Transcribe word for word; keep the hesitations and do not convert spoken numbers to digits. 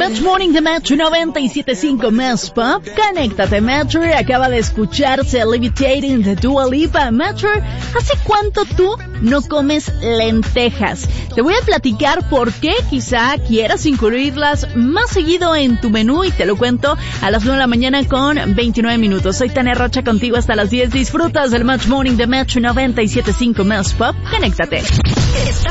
Match Morning de Metro noventa y siete punto cinco Más Pop. Conéctate, Metro. Acaba de escucharse Levitating de Dua Lipa. Metro, ¿hace cuánto tú no comes lentejas? Te voy a platicar por qué quizá quieras incluirlas más seguido en tu menú y te lo cuento a las nueve de la mañana con veintinueve minutos. Soy Tania Rocha contigo hasta las diez. Disfrutas del Match Morning de Metro noventa y siete punto cinco Más Pop. Conéctate. Está